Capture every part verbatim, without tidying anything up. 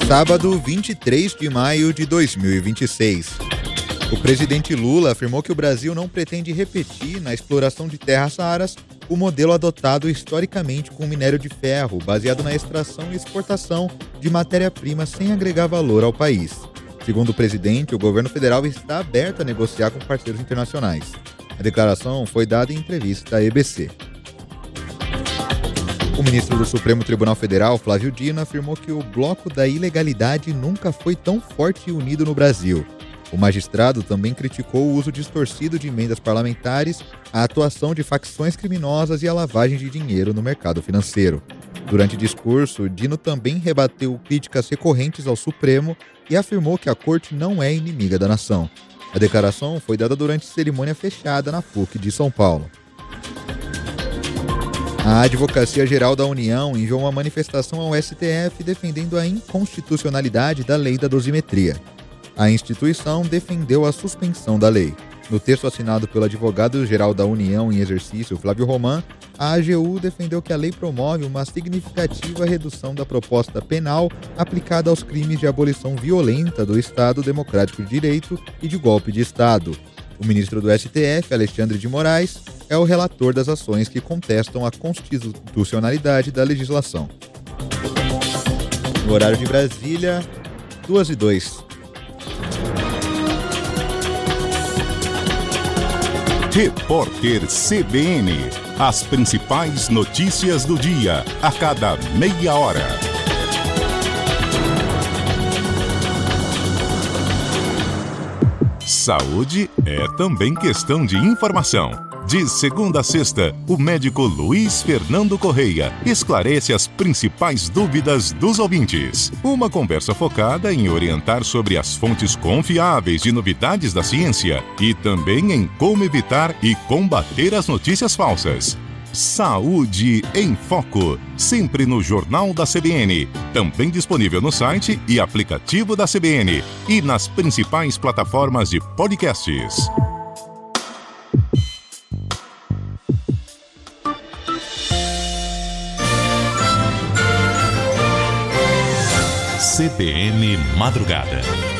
Sábado, vinte e três de maio de dois mil e vinte e seis. O presidente Lula afirmou que o Brasil não pretende repetir na exploração de terras raras o modelo adotado historicamente com o minério de ferro, baseado na extração e exportação de matéria-prima sem agregar valor ao país. Segundo o presidente, o governo federal está aberto a negociar com parceiros internacionais. A declaração foi dada em entrevista à E B C. O ministro do Supremo Tribunal Federal, Flávio Dino, afirmou que o bloco da ilegalidade nunca foi tão forte e unido no Brasil. O magistrado também criticou o uso distorcido de emendas parlamentares, a atuação de facções criminosas e a lavagem de dinheiro no mercado financeiro. Durante discurso, Dino também rebateu críticas recorrentes ao Supremo e afirmou que a corte não é inimiga da nação. A declaração foi dada durante cerimônia fechada na P U C de São Paulo. A Advocacia Geral da União enviou uma manifestação ao S T F defendendo a inconstitucionalidade da lei da dosimetria. A instituição defendeu a suspensão da lei. No texto assinado pelo advogado-geral da União em exercício, Flávio Roman, a A G U defendeu que a lei promove uma significativa redução da proposta penal aplicada aos crimes de abolição violenta do Estado Democrático de Direito e de golpe de Estado. O ministro do S T F, Alexandre de Moraes, é o relator das ações que contestam a constitucionalidade da legislação. No horário de Brasília, duas e dois. Repórter C B N. As principais notícias do dia, a cada meia hora. Saúde é também questão de informação. De segunda a sexta, o médico Luiz Fernando Correia esclarece as principais dúvidas dos ouvintes. Uma conversa focada em orientar sobre as fontes confiáveis de novidades da ciência e também em como evitar e combater as notícias falsas. Saúde em Foco, sempre no Jornal da C B N. Também disponível no site e aplicativo da C B N e nas principais plataformas de podcasts. C B N Madrugada.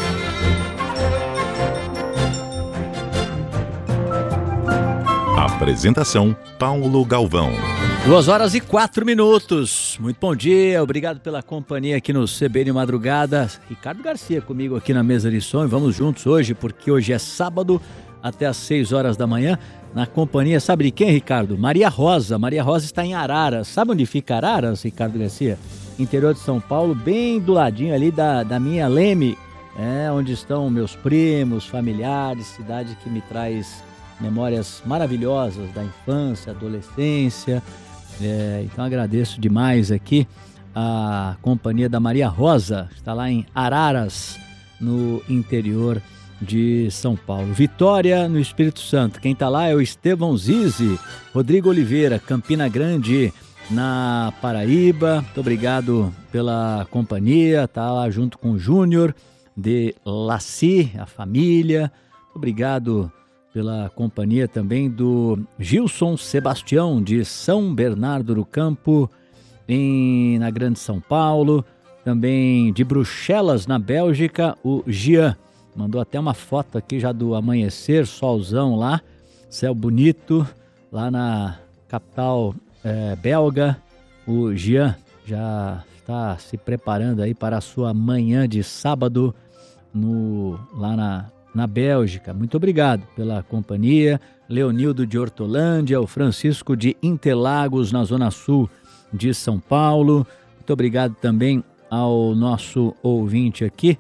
Apresentação: Paulo Galvão. Duas horas e quatro minutos. Muito bom dia, obrigado pela companhia aqui no C B N Madrugada. Ricardo Garcia comigo aqui na mesa de som. Vamos juntos hoje, porque hoje é sábado, até às seis horas da manhã. Na companhia, sabe de quem, Ricardo? Maria Rosa. Maria Rosa está em Araras. Sabe onde fica Araras, Ricardo Garcia? Interior de São Paulo, bem do ladinho ali da, da minha Leme, é, onde estão meus primos, familiares, cidade que me traz memórias maravilhosas da infância, adolescência. É, então agradeço demais aqui a companhia da Maria Rosa, está lá em Araras, no interior de São Paulo. Vitória, no Espírito Santo. Quem está lá é o Estevão Zizi, Rodrigo Oliveira, Campina Grande, na Paraíba. Muito obrigado pela companhia, tá lá junto com o Júnior de Laci, a família. Muito obrigado pela companhia também do Gilson Sebastião de São Bernardo do Campo, em, na Grande São Paulo. Também de Bruxelas, na Bélgica, o Jean mandou até uma foto aqui já do amanhecer, solzão lá, céu bonito lá na capital É, belga. O Jean já está se preparando aí para a sua manhã de sábado no, lá na, na Bélgica. Muito obrigado pela companhia. Leonildo de Hortolândia, o Francisco de Interlagos, na Zona Sul de São Paulo. Muito obrigado também ao nosso ouvinte aqui,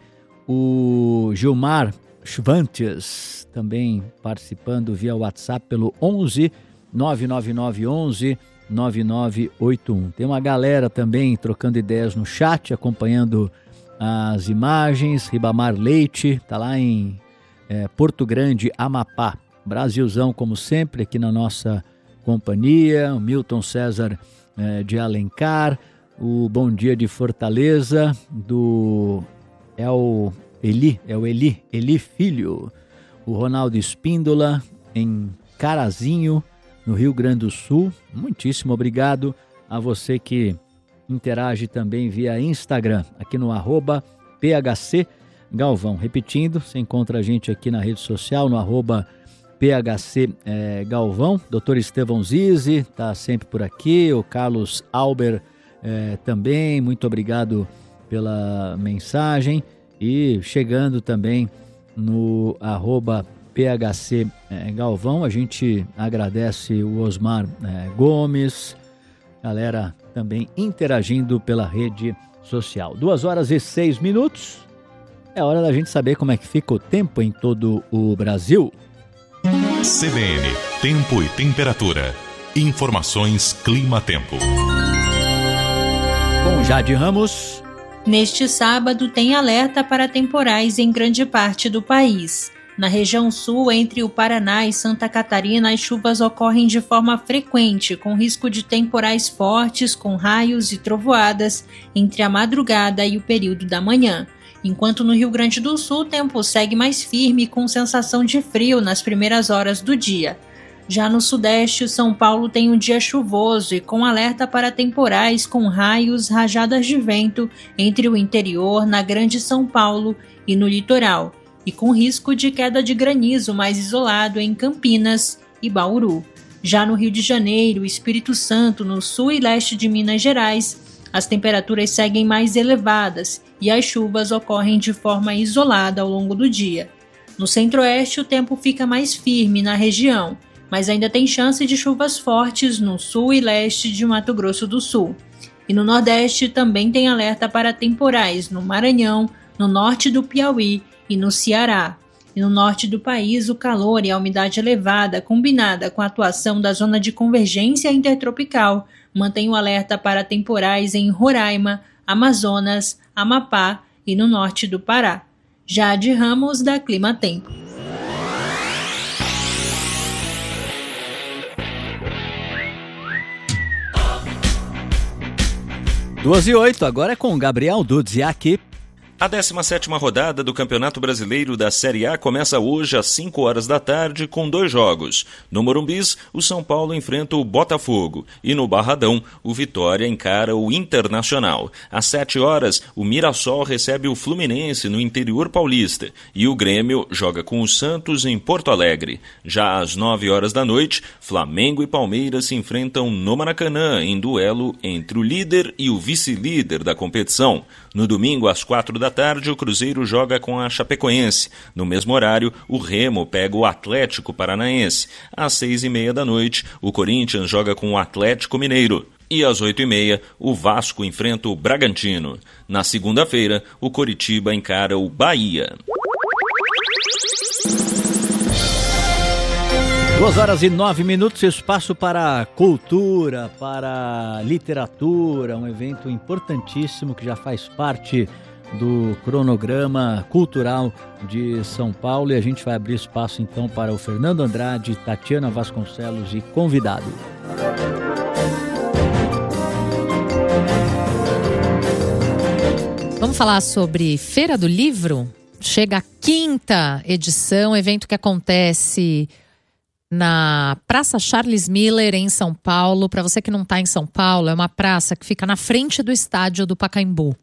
o Gilmar Schwantes, também participando via WhatsApp pelo onze nove nove nove onze nove nove oito um. Tem uma galera também trocando ideias no chat, acompanhando as imagens. Ribamar Leite está lá em é, Porto Grande, Amapá. Brasilzão, como sempre, aqui na nossa companhia. O Milton César é, de Alencar. O Bom Dia de Fortaleza, do é o Eli, é o Eli, Eli Filho. O Ronaldo Espíndola, em Carazinho, no Rio Grande do Sul. Muitíssimo obrigado a você que interage também via Instagram, aqui no arroba P H C Galvão. Repetindo, você encontra a gente aqui na rede social, no arroba P H C é, Galvão. doutor Estevão Zizi está sempre por aqui, o Carlos Alber é, também, muito obrigado pela mensagem. E chegando também no arroba P H C é, Galvão, a gente agradece o Osmar é, Gomes, galera também interagindo pela rede social. Duas horas e seis minutos, é hora da gente saber como é que fica o tempo em todo o Brasil. C B N, tempo e temperatura. Informações Clima-Tempo. Com Jade Ramos. Neste sábado tem alerta para temporais em grande parte do país. Na região sul, entre o Paraná e Santa Catarina, as chuvas ocorrem de forma frequente, com risco de temporais fortes, com raios e trovoadas, entre a madrugada e o período da manhã. Enquanto no Rio Grande do Sul, o tempo segue mais firme, com sensação de frio nas primeiras horas do dia. Já no Sudeste, São Paulo tem um dia chuvoso e com alerta para temporais com raios, rajadas de vento entre o interior, na Grande São Paulo e no litoral, e com risco de queda de granizo mais isolado em Campinas e Bauru. Já no Rio de Janeiro, Espírito Santo, no sul e leste de Minas Gerais, as temperaturas seguem mais elevadas e as chuvas ocorrem de forma isolada ao longo do dia. No Centro-Oeste, o tempo fica mais firme na região, mas ainda tem chance de chuvas fortes no sul e leste de Mato Grosso do Sul. E no Nordeste também tem alerta para temporais no Maranhão, no norte do Piauí e no Ceará. E no norte do país, o calor e a umidade elevada, combinada com a atuação da zona de convergência intertropical, mantém o alerta para temporais em Roraima, Amazonas, Amapá e no norte do Pará. Jade Ramos, da Clima-Tempo. Duas e oito, agora é com Gabriel Dudziak. A décima sétima rodada do Campeonato Brasileiro da Série A começa hoje às cinco horas da tarde com dois jogos. No Morumbis, o São Paulo enfrenta o Botafogo e no Barradão, o Vitória encara o Internacional. Às sete horas, o Mirassol recebe o Fluminense no interior paulista e o Grêmio joga com o Santos em Porto Alegre. Já às nove horas da noite, Flamengo e Palmeiras se enfrentam no Maracanã em duelo entre o líder e o vice-líder da competição. No domingo, às quatro da tarde, o Cruzeiro joga com a Chapecoense. No mesmo horário, o Remo pega o Atlético Paranaense. Às seis e meia da noite, o Corinthians joga com o Atlético Mineiro. E às oito e meia, o Vasco enfrenta o Bragantino. Na segunda-feira, o Coritiba encara o Bahia. Duas horas e nove minutos, espaço para cultura, para literatura, um evento importantíssimo que já faz parte do cronograma cultural de São Paulo, e a gente vai abrir espaço então para o Fernando Andrade, Tatiana Vasconcelos e convidado. Vamos falar sobre Feira do Livro? Chega a quinta edição, evento que acontece na Praça Charles Miller, em São Paulo. Para você que não está em São Paulo, é uma praça que fica na frente do estádio do Pacaembu.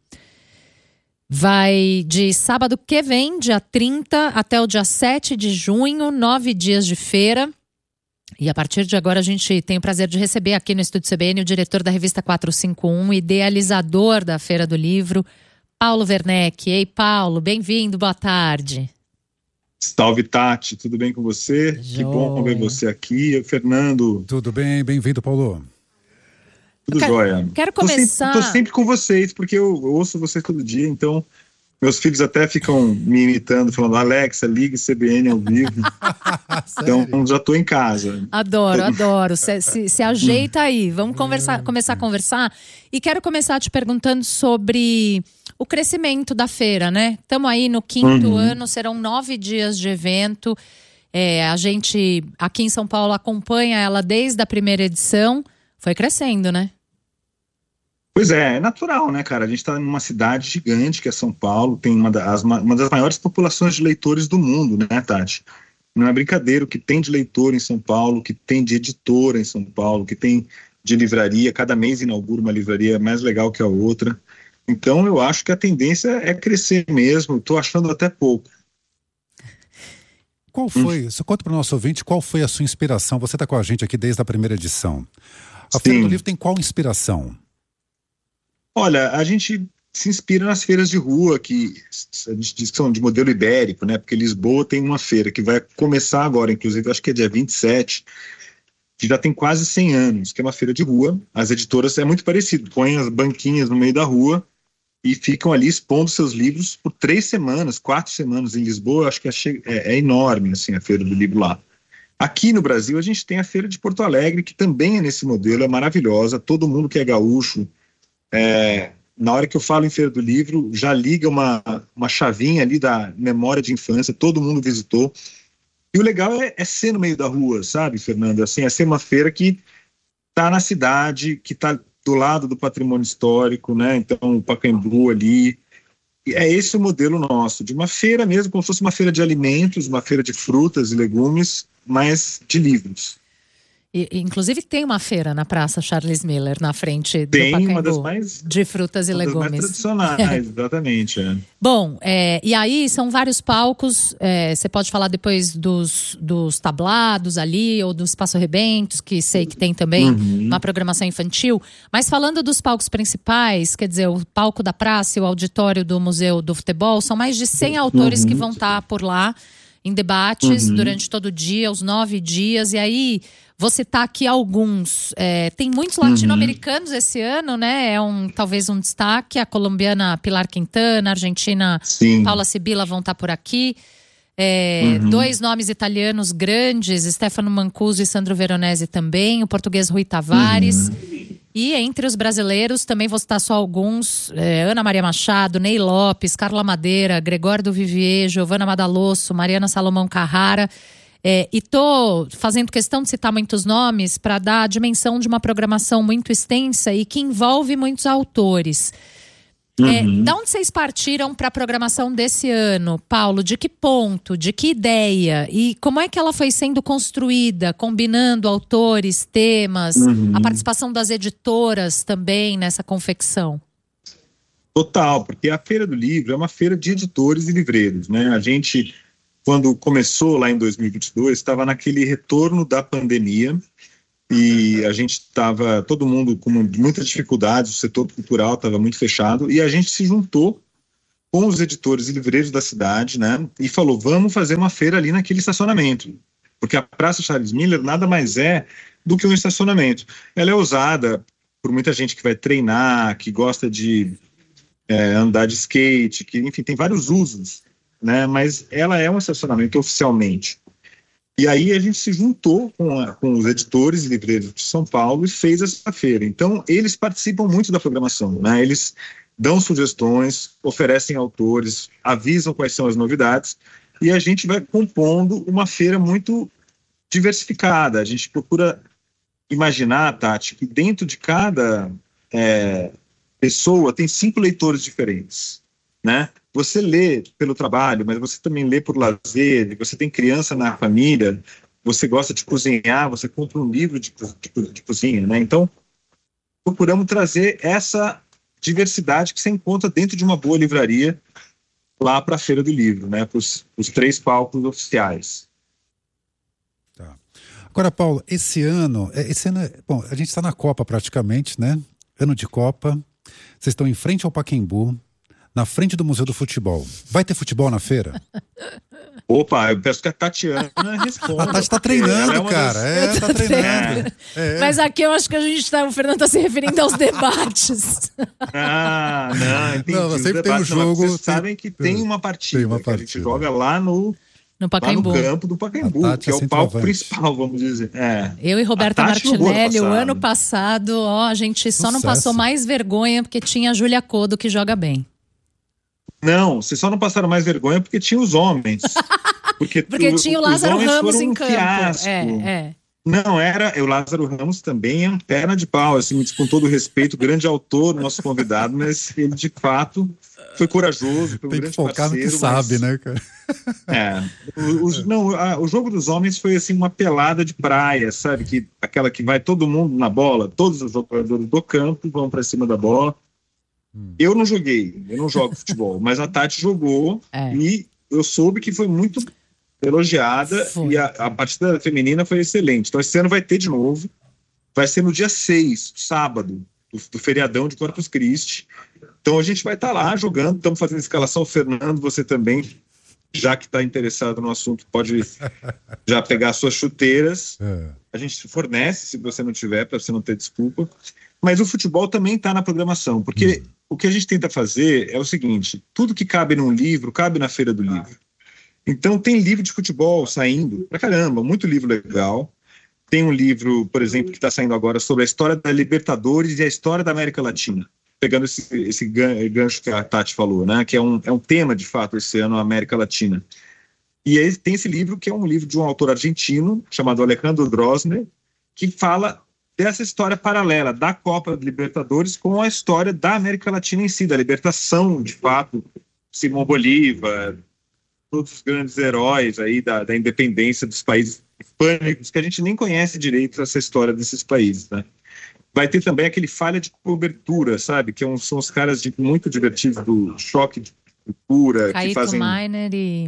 Vai de sábado que vem, dia trinta, até o dia sete de junho, nove dias de feira. E a partir de agora a gente tem o prazer de receber aqui no Estúdio C B N o diretor da revista quatrocentos e cinquenta e um, idealizador da Feira do Livro, Paulo Werneck. Ei, Paulo, bem-vindo, boa tarde. Salve, Tati, tudo bem com você? Joia. Que bom ver você aqui. Eu, Fernando. Tudo bem, bem-vindo, Paulo. Tudo quero, jóia. Quero começar... Tô sempre, tô sempre com vocês, porque eu, eu ouço vocês todo dia, então meus filhos até ficam me imitando, falando, Alexa, ligue C B N ao vivo. Então já tô em casa. Adoro, adoro. Se, se, se ajeita aí, vamos conversar, começar a conversar. E quero começar te perguntando sobre o crescimento da feira, né? Estamos aí no quinto uhum. ano, serão nove dias de evento. É, a gente aqui em São Paulo acompanha ela desde a primeira edição. Foi crescendo, né? Pois é, é natural, né, cara? A gente está numa cidade gigante que é São Paulo, tem uma das, uma das maiores populações de leitores do mundo, né, Tati? Não é brincadeira o que tem de leitor em São Paulo, o que tem de editora em São Paulo, o que tem de livraria. Cada mês inaugura uma livraria mais legal que a outra. Então eu acho que a tendência é crescer mesmo, estou achando até pouco. Qual foi, hum. conta para o nosso ouvinte, qual foi a sua inspiração? Você está com a gente aqui desde a primeira edição. A Sim. Feira do Livro tem qual inspiração? Olha, a gente se inspira nas feiras de rua, que a gente diz que são de modelo ibérico, né? Porque Lisboa tem uma feira que vai começar agora, inclusive, acho que é dia vinte e sete, que já tem quase cem anos, que é uma feira de rua. As editoras é muito parecido, põem as banquinhas no meio da rua e ficam ali expondo seus livros por três semanas, quatro semanas em Lisboa. Acho que é, é, é enorme, assim, a feira do livro lá. Aqui no Brasil, a gente tem a feira de Porto Alegre, que também é nesse modelo, é maravilhosa. Todo mundo que é gaúcho, é, na hora que eu falo em feira do livro, já liga uma, uma chavinha ali da memória de infância, todo mundo visitou. E o legal é, é ser no meio da rua, sabe, Fernando? Assim, é ser uma feira que está na cidade, que está do lado do patrimônio histórico, né? Então, o Pacaembu ali. E é esse o modelo nosso, de uma feira mesmo, como se fosse uma feira de alimentos, uma feira de frutas e legumes, mas de livros. E, inclusive tem uma feira na Praça Charles Miller, na frente do tem Pacaembu, uma das mais, de frutas e uma legumes. Das mais tradicionais, exatamente. É. Bom, é, e aí são vários palcos, é, você pode falar depois dos, dos tablados ali, ou do Espaço Rebentos, que sei que tem também uhum. uma programação infantil, mas falando dos palcos principais, quer dizer, o palco da praça e o auditório do Museu do Futebol, são mais de cem autores uhum. que vão estar por lá, em debates uhum. durante todo o dia, os nove dias, e aí vou citar aqui alguns. É, tem muitos latino-americanos uhum. esse ano, né? É um, talvez um destaque. A colombiana Pilar Quintana, a argentina Sim. Paula Sibila vão estar por aqui. É, uhum. Dois nomes italianos grandes, Stefano Mancuso e Sandro Veronese também. O português Rui Tavares. Uhum. E entre os brasileiros, também vou citar só alguns, é, Ana Maria Machado, Ney Lopes, Carla Madeira, Gregório do Vivier, Giovana Madalosso, Mariana Salomão Carrara. É, e tô fazendo questão de citar muitos nomes para dar a dimensão de uma programação muito extensa e que envolve muitos autores. Uhum. É, da onde vocês partiram para a programação desse ano, Paulo? De que ponto? De que ideia? E como é que ela foi sendo construída, combinando autores, temas, uhum. a participação das editoras também nessa confecção? Total, porque a Feira do Livro é uma feira de editores e livreiros, né? A gente, quando começou lá em dois mil e vinte e dois, estava naquele retorno da pandemia, e a gente estava, todo mundo com muitas dificuldades, o setor cultural estava muito fechado, e a gente se juntou com os editores e livreiros da cidade, né, e falou, vamos fazer uma feira ali naquele estacionamento, porque a Praça Charles Miller nada mais é do que um estacionamento. Ela é usada por muita gente que vai treinar, que gosta de é, andar de skate, que, enfim, tem vários usos, né, mas ela é um estacionamento oficialmente. E aí a gente se juntou com, a, com os editores e livreiros de São Paulo e fez essa feira. Então, eles participam muito da programação, né? Eles dão sugestões, oferecem autores, avisam quais são as novidades, e a gente vai compondo uma feira muito diversificada. A gente procura imaginar, Tati, que dentro de cada é, pessoa tem cinco leitores diferentes, né? Você lê pelo trabalho, mas você também lê por lazer, você tem criança na família, você gosta de cozinhar, você compra um livro de, de, de cozinha, né? Então, procuramos trazer essa diversidade que você encontra dentro de uma boa livraria lá para a Feira do Livro, né? Para os três palcos oficiais. Tá. Agora, Paulo, esse ano, esse ano, bom, a gente está na Copa praticamente, né? Ano de Copa, vocês estão em frente ao Pacaembu, na frente do Museu do Futebol. Vai ter futebol na feira? Opa, eu peço que a Tatiana responda. A Tati tá treinando, é cara. Das... É, tá treinando. É. Mas aqui eu acho que a gente tá, o Fernando tá se referindo aos debates. Ah, não, entendi. Não, sempre tem um jogo. Não, vocês tem... sabem que tem uma partida, tem uma que partida. a gente joga lá no... No Pacaembu. Lá no campo do Pacaembu, que é o palco principal, vamos dizer. É. Eu e Roberta Martinelli, o ano passado, ó, a gente só Sucesso. Não passou mais vergonha porque tinha a Júlia Codo, que joga bem. Não, vocês só não passaram mais vergonha porque tinha os homens. Porque, porque tu, tinha o Lázaro Ramos em um campo. Fiasco. É, é. Não, era. O Lázaro Ramos também é um perna de pau, assim, com todo respeito, grande autor, nosso convidado, mas ele de fato foi corajoso. Foi um Tem grande que focar parceiro, no que sabe, mas... né, cara? É. O, o, não, a, o jogo dos homens foi assim uma pelada de praia, sabe? Que, aquela que vai todo mundo na bola, todos os jogadores do campo vão para cima da bola. Hum. Eu não joguei, eu não jogo futebol, mas a Tati jogou é. e eu soube que foi muito elogiada foi. e a, a partida feminina foi excelente. Então esse ano vai ter de novo, vai ser no dia seis, sábado, do, do feriadão de Corpus Christi. Então a gente vai estar tá lá jogando, estamos fazendo escalação. Fernando, você também, já que está interessado no assunto, pode já pegar suas chuteiras. É. A gente fornece, se você não tiver, para você não ter desculpa. Mas o futebol também está na programação, porque hum. o que a gente tenta fazer é o seguinte: tudo que cabe num livro, cabe na Feira do Livro. Então tem livro de futebol saindo pra caramba, muito livro legal. Tem um livro, por exemplo, que está saindo agora sobre a história da Libertadores e a história da América Latina. Pegando esse, esse gancho que a Tati falou, né? Que é um, é um tema, de fato, esse ano, a América Latina. E aí tem esse livro, que é um livro de um autor argentino, chamado Alejandro Drosner, que fala dessa história paralela da Copa Libertadores com a história da América Latina em si, da libertação, de fato, Simão Bolívar, todos os grandes heróis aí da, da independência dos países hispânicos, que a gente nem conhece direito essa história desses países, né? Vai ter também aquele Falha de Cobertura, sabe? Que é um, são os caras de, muito divertidos do Choque de Cultura. Caíto que fazem... Miner e...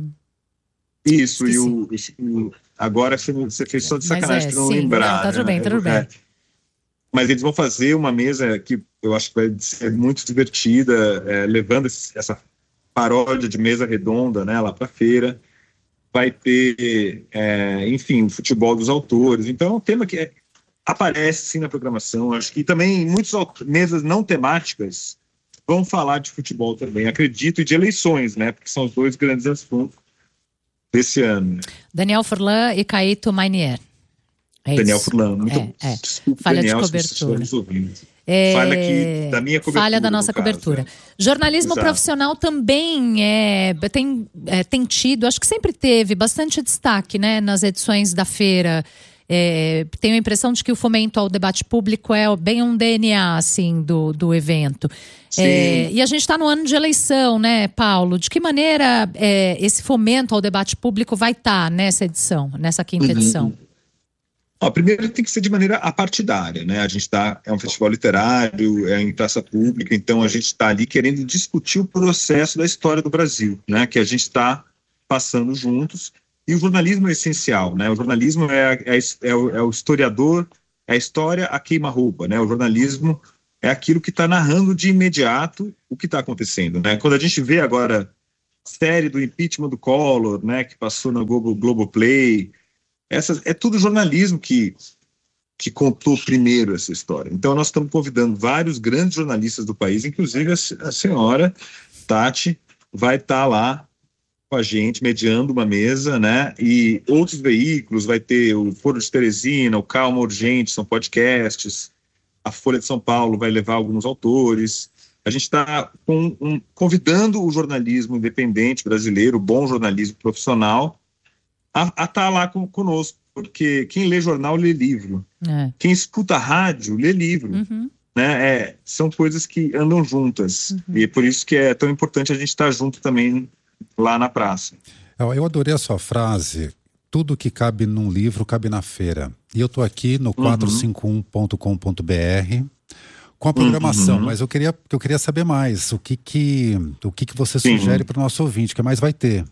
Isso, e o, o, agora você fez só de sacanagem é, para não sim. lembrar. Não, tá tudo né? bem, tá tudo é, bem. Mas eles vão fazer uma mesa que eu acho que vai ser muito divertida, é, levando esse, essa paródia de mesa redonda, né, lá para a feira. Vai ter, é, enfim, o futebol dos autores. Então é um tema que é, aparece sim na programação. Acho que também muitas mesas não temáticas vão falar de futebol também, acredito, e de eleições, né, porque são os dois grandes assuntos desse ano. Daniel Furlan e Caíto Miner. É Daniel isso. Furlan, muito é, é. desculpa, Falha Daniel, de cobertura. É... Falha aqui da minha cobertura. Falha da nossa cobertura. Caso, é. Jornalismo Exato. profissional também é, tem, é, tem tido, acho que sempre teve bastante destaque, né, nas edições da feira. É, tenho a impressão de que o fomento ao debate público é bem um D N A assim, do, do evento. É, e a gente está no ano de eleição, né, Paulo? De que maneira é, esse fomento ao debate público vai estar tá nessa edição, nessa quinta uhum. edição? Ó, primeiro tem que ser de maneira apartidária, né? A gente tá, é um festival literário, é em praça pública, então a gente está ali querendo discutir o processo da história do Brasil, né? Que a gente está passando juntos. E o jornalismo é essencial, né? O jornalismo é, é, é, o, é o historiador, é a história a queima-roupa, né? O jornalismo é aquilo que está narrando de imediato o que está acontecendo, né? Quando a gente vê agora série do impeachment do Collor, né? Que passou no Globo, Globoplay, essa, é tudo jornalismo que, que contou primeiro essa história. Então nós estamos convidando vários grandes jornalistas do país, inclusive a, a senhora Tati vai estar tá lá com a gente, mediando uma mesa, né, e outros veículos, vai ter o Foro de Teresina, o Calma Urgente, são podcasts, a Folha de São Paulo vai levar alguns autores, a gente está um, convidando o jornalismo independente brasileiro, o bom jornalismo profissional, a estar tá lá com, conosco, porque quem lê jornal lê livro, é. Quem escuta rádio lê livro, uhum. né, é, são coisas que andam juntas, uhum. e é por isso que é tão importante a gente estar tá junto também lá na praça. Eu adorei a sua frase, tudo que cabe num livro cabe na feira. E eu estou aqui no quatro cinco um ponto com ponto b r com a programação, uhum. mas eu queria, eu queria saber mais, o que que, o que, que você Sim. sugere para o nosso ouvinte, o que mais vai ter?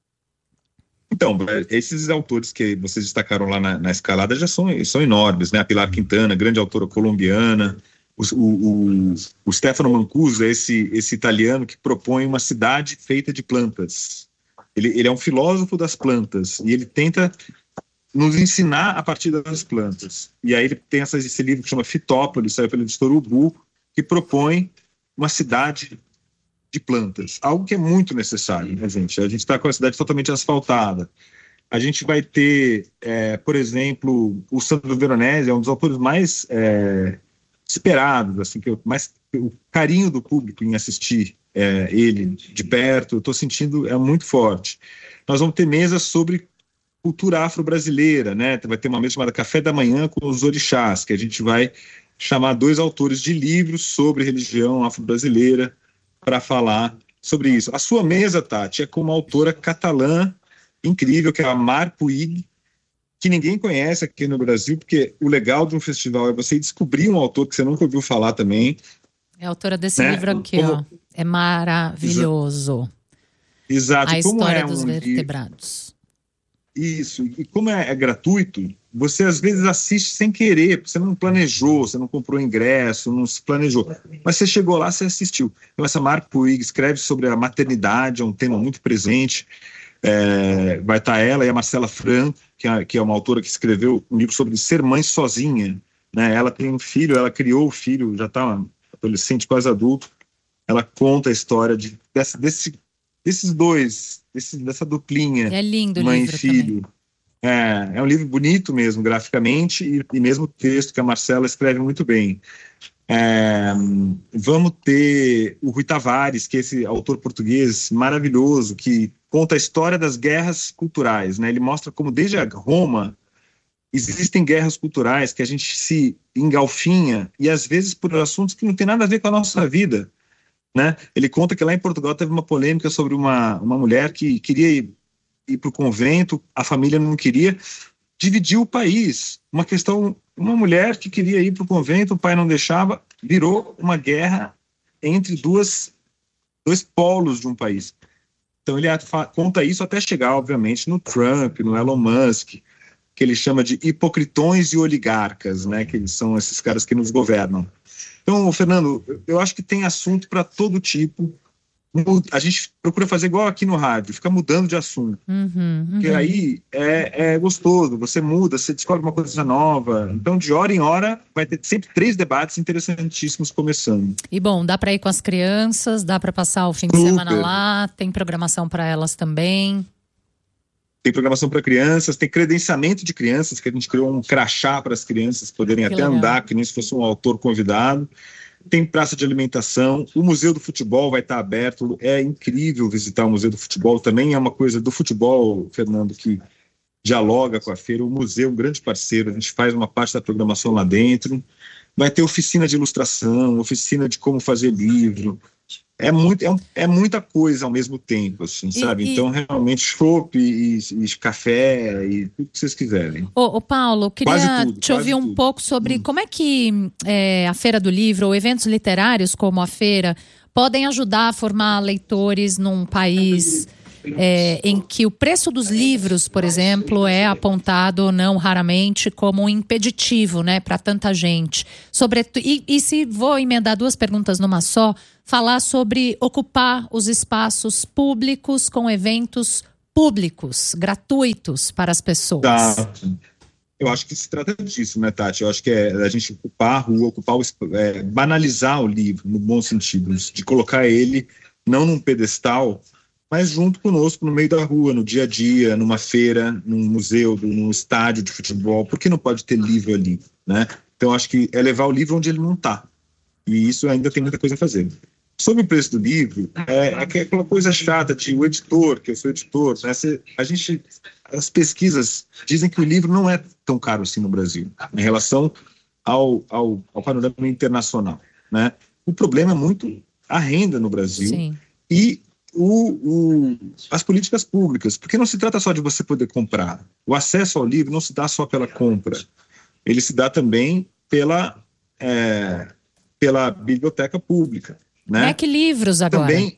Então, esses autores que vocês destacaram lá na, na escalada já são, são enormes, né? A Pilar Quintana, grande autora colombiana, O, o, o Stefano Mancuso é esse, esse italiano que propõe uma cidade feita de plantas. Ele, ele é um filósofo das plantas e ele tenta nos ensinar a partir das plantas. E aí ele tem essa, esse livro que chama Fitópolis, saiu pelo editor Ubu, que propõe uma cidade de plantas. Algo que é muito necessário, né, gente? A gente está com a cidade totalmente asfaltada. A gente vai ter, é, por exemplo, o Sandro Veronese, é um dos autores mais... É, esperados, assim, que eu, mais o carinho do público em assistir é, ele de perto, eu estou sentindo, é muito forte. Nós vamos ter mesas sobre cultura afro-brasileira, né? Vai ter uma mesa chamada Café da Manhã com os Orixás, que a gente vai chamar dois autores de livros sobre religião afro-brasileira para falar sobre isso. A sua mesa, Tati, é com uma autora catalã incrível, que é a Mar Puig, que ninguém conhece aqui no Brasil, porque o legal de um festival é você descobrir um autor que você nunca ouviu falar também, É a autora desse né? livro aqui, Como... ó. É maravilhoso. Exato. A como história é dos um... vertebrados. Isso. E como é, é gratuito, você às vezes assiste sem querer, você não planejou, você não comprou ingresso, não se planejou. Mas você chegou lá, você assistiu. Então, essa Marco Puig escreve sobre a maternidade, é um tema muito presente. É, vai estar ela e a Marcela Fran, que é, que é uma autora que escreveu um livro sobre ser mãe sozinha. Né? Ela tem um filho, ela criou o filho, já está adolescente, quase adulto. Ela conta a história de, desse, desse, desses dois, desse, dessa duplinha, é lindo mãe o e livro filho. É, é um livro bonito mesmo, graficamente, e, e mesmo o texto que a Marcela escreve muito bem. É, vamos ter o Rui Tavares, que é esse autor português maravilhoso, que conta a história das guerras culturais, né? Ele mostra como desde a Roma existem guerras culturais que a gente se engalfinha, e às vezes por assuntos que não tem nada a ver com a nossa vida, né? Ele conta que lá em Portugal teve uma polêmica sobre uma, uma mulher que queria ir, ir para o convento, a família não queria, dividiu o país. Uma questão, uma mulher que queria ir para o convento, o pai não deixava, virou uma guerra entre duas, dois polos de um país. Então ele conta isso até chegar, obviamente, no Trump, no Elon Musk, que ele chama de hipocritões e oligarcas, né? Que eles são esses caras que nos governam. Então, Fernando, eu acho que tem assunto para todo tipo. A gente procura fazer igual aqui no rádio, ficar mudando de assunto. Uhum, uhum. Porque aí é, é gostoso, você muda, você descobre uma coisa nova. Então, de hora em hora, vai ter sempre três debates interessantíssimos começando. E bom, dá para ir com as crianças, dá para passar o fim de Super. semana lá, tem programação para elas também. Tem programação para crianças, tem credenciamento de crianças, que a gente criou um crachá para as crianças poderem Que até legal. andar, que nem se fosse um autor convidado. Tem praça de alimentação, o Museu do Futebol vai estar aberto, é incrível visitar o Museu do Futebol, também é uma coisa do futebol, Fernando, que dialoga com a feira. O museu é um grande parceiro, a gente faz uma parte da programação lá dentro. Vai ter oficina de ilustração, oficina de como fazer livro. É, muito, é, um, é muita coisa ao mesmo tempo, assim, sabe? E, então, realmente, chopp e, e café e tudo que vocês quiserem. Ô, ô Paulo, eu queria Quase tudo, te ouvir um tudo. pouco sobre Hum. como é que é, a Feira do Livro ou eventos literários como a feira podem ajudar a formar leitores num país é, em que o preço dos livros, por exemplo, é apontado não raramente como um impeditivo, né, para tanta gente. Sobre, e, e se vou emendar duas perguntas numa só, falar sobre ocupar os espaços públicos com eventos públicos, gratuitos para as pessoas. Tá. Eu acho que se trata disso, né, Tati? Eu acho que é a gente ocupar a rua, ocupar o, é, banalizar o livro, no bom sentido, de colocar ele não num pedestal, mas junto conosco no meio da rua, no dia a dia, numa feira, num museu, num estádio de futebol. Por que não pode ter livro ali, né? Então, acho que é levar o livro onde ele não está. E isso ainda tem muita coisa a fazer. Sobre o preço do livro, é, é aquela coisa chata de o editor, que eu sou editor, né? Cê, a gente, as pesquisas dizem que o livro não é tão caro assim no Brasil, em relação ao, ao, ao panorama internacional, né? O problema é muito a renda no Brasil. Sim. E o, o, as políticas públicas, porque não se trata só de você poder comprar. O acesso ao livro não se dá só pela compra, ele se dá também pela, é, pela biblioteca pública. Né? Mac Livros agora. Também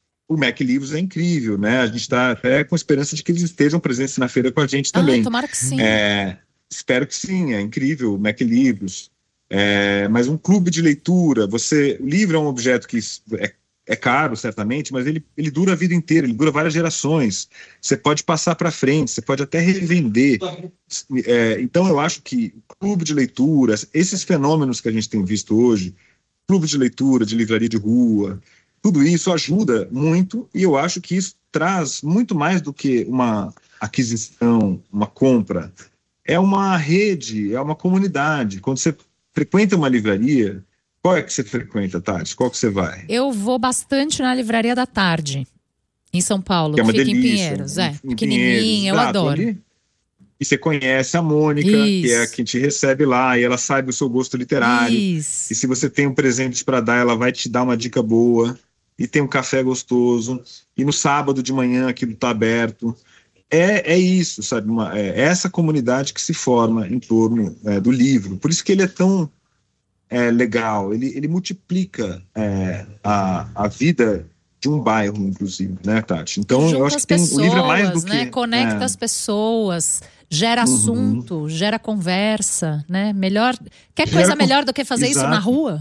o Mac Livros é incrível, né? A gente está até com esperança de que eles estejam presentes na feira com a gente também. Ah, tomara que sim. É, espero que sim, é incrível o Mac Livros. É, mas um clube de leitura, você, o livro é um objeto que é, é caro, certamente, mas ele, ele dura a vida inteira, ele dura várias gerações. Você pode passar para frente, você pode até revender. É, então eu acho que o clube de leitura, esses fenômenos que a gente tem visto hoje, clube de leitura, de livraria de rua, tudo isso ajuda muito, e eu acho que isso traz muito mais do que uma aquisição, uma compra. É uma rede, é uma comunidade. Quando você frequenta uma livraria, qual é que você frequenta, Tati? Qual que você vai? Eu vou bastante na Livraria da Tarde, em São Paulo, que é uma fica delícia, em Pinheiros. É, em pequenininha, Pinheiros, eu exato, adoro. Ali. E você conhece a Mônica, Isso. que é a que te recebe lá, e ela sabe o seu gosto literário. Isso. E se você tem um presente para dar, ela vai te dar uma dica boa. E tem um café gostoso. E no sábado de manhã aquilo está aberto. É, é isso, sabe? Uma, é essa comunidade que se forma em torno é, do livro. Por isso que ele é tão é, legal, ele, ele multiplica é, a, a vida de um bairro, inclusive, né, Tati? Então, Junta eu acho as que tem, pessoas, o livro é mais do né? que... Conecta é. as pessoas, gera assunto, uhum. gera conversa, né? Melhor, quer gera coisa melhor do que fazer Exato. isso na rua?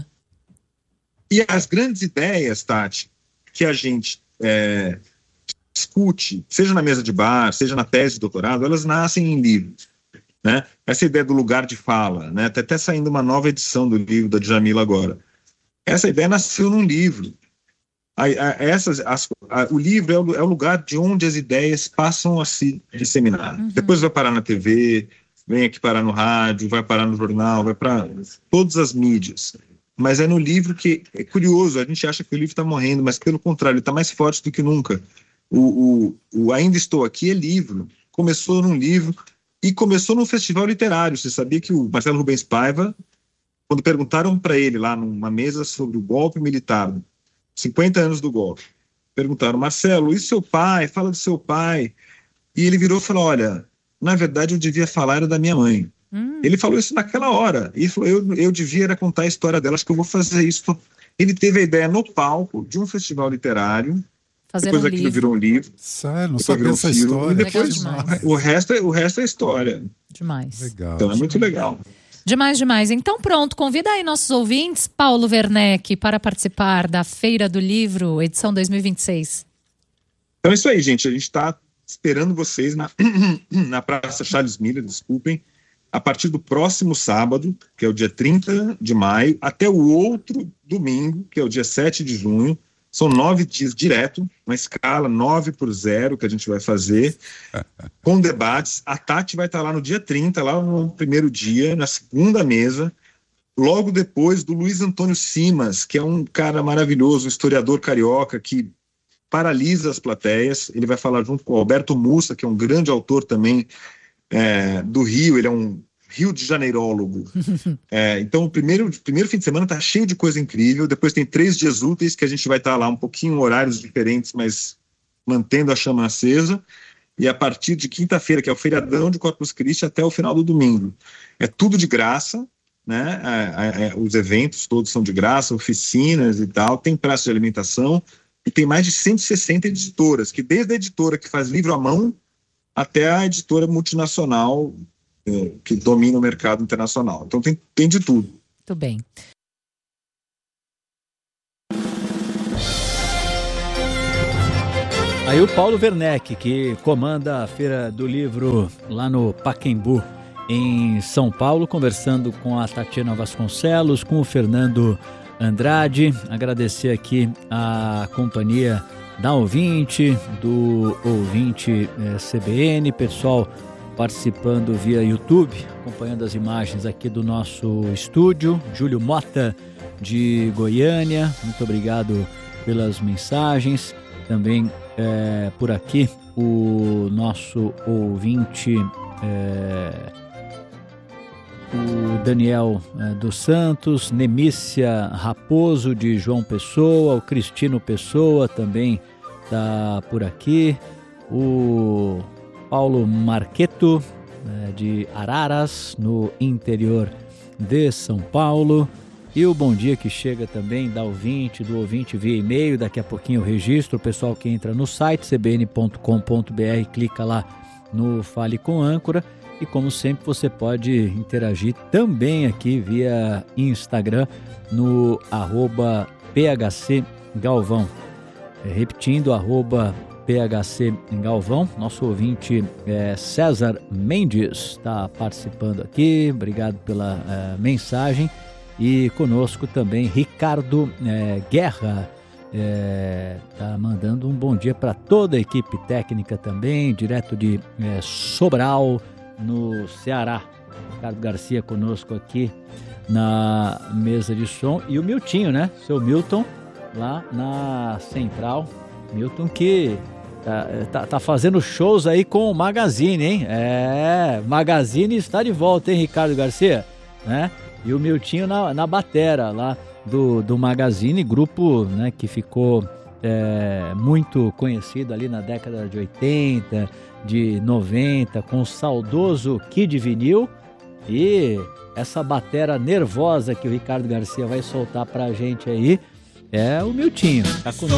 E as grandes ideias, Tati, que a gente é, discute, seja na mesa de bar, seja na tese de doutorado, elas nascem em livros, né? Essa ideia do lugar de fala, né? Tá até saindo uma nova edição do livro da Djamila agora. Essa ideia nasceu num livro. A, a, essas, as, a, o livro é o, é o lugar de onde as ideias passam a se disseminar. Uhum. Depois vai parar na T V, vem aqui parar no rádio, vai parar no jornal, vai para todas as mídias. Mas é no livro que, é curioso, a gente acha que o livro está morrendo, mas pelo contrário, ele está mais forte do que nunca. O, o, o Ainda Estou Aqui é livro, começou num livro e começou num festival literário. Você sabia que o Marcelo Rubens Paiva, quando perguntaram para ele lá numa mesa sobre o golpe militar, cinquenta anos do golpe, perguntaram, Marcelo, e seu pai? Fala do seu pai. E ele virou e falou, olha, na verdade eu devia falar era da minha mãe. Hum. Ele falou isso naquela hora. E falou, eu, eu devia era contar a história dela, acho que eu vou fazer isso. Ele teve a ideia no palco de um festival literário, fazer depois um aquilo livro. virou um livro. Sério, não sabia essa filme, história. e depois o resto, é, o resto é história. Demais. Legal. Então é muito legal. Demais, demais. Então pronto, convida aí nossos ouvintes, Paulo Werneck, para participar da Feira do Livro, edição dois mil e vinte e seis. Então é isso aí, gente. A gente está esperando vocês na, na Praça Charles Miller, desculpem, a partir do próximo sábado, que é o dia trinta de maio, até o outro domingo, que é o dia sete de junho. São nove dias direto, uma escala nove por zero que a gente vai fazer, com debates. A Tati vai estar lá no dia trinta, lá no primeiro dia, na segunda mesa, logo depois do Luiz Antônio Simas, que é um cara maravilhoso, um historiador carioca, que paralisa as plateias. Ele vai falar junto com o Alberto Mussa, que é um grande autor também é, do Rio, ele é um Rio de Janeirólogo. É, então o primeiro, primeiro fim de semana está cheio de coisa incrível. Depois tem três dias úteis que a gente vai estar tá lá um pouquinho horários diferentes, mas mantendo a chama acesa. E a partir de quinta-feira, que é o feriadão de Corpus Christi, até o final do domingo. É tudo de graça, né? É, é, é, os eventos todos são de graça, oficinas e tal. Tem praça de alimentação e tem mais de cento e sessenta editoras, que desde a editora que faz livro à mão até a editora multinacional que domina o mercado internacional. Então tem, tem de tudo. Muito bem. Aí o Paulo Werneck, que comanda a Feira do Livro lá no Pacaembu, em São Paulo, conversando com a Tatiana Vasconcelos, com o Fernando Andrade. Agradecer aqui a companhia da ouvinte, do ouvinte eh, C B N, pessoal participando via YouTube, acompanhando as imagens aqui do nosso estúdio. Júlio Mota, de Goiânia, muito obrigado pelas mensagens. Também é, por aqui o nosso ouvinte, é, o Daniel é, dos Santos, Nemícia Raposo, de João Pessoa, o Cristino Pessoa também está por aqui, o Paulo Marqueto, é, de Araras, no interior de São Paulo. E o bom dia que chega também da ouvinte, do ouvinte via e-mail. Daqui a pouquinho eu registro. O pessoal que entra no site c b n ponto com ponto b r, clica lá no Fale com Âncora. E como sempre você pode interagir também aqui via Instagram no arroba P H C Galvão. É, repetindo, arroba P H C Galvão. Nosso ouvinte é, César Mendes está participando aqui. Obrigado pela é, mensagem. E conosco também Ricardo é, Guerra, está é, mandando um bom dia para toda a equipe técnica também, direto de é, Sobral, no Ceará. Ricardo Garcia conosco aqui na mesa de som. E o Miltinho, né? Seu Milton, lá na Central. Milton que tá, tá, tá fazendo shows aí com o Magazine, hein? É, Magazine está de volta, hein, Ricardo Garcia? Né? E o Miltinho na, na batera lá do, do Magazine, grupo, né, que ficou é, muito conhecido ali na década de oitenta, de noventa, com o saudoso Kid Vinil, E essa batera nervosa que o Ricardo Garcia vai soltar pra gente aí é o Miltinho. Tá conosco.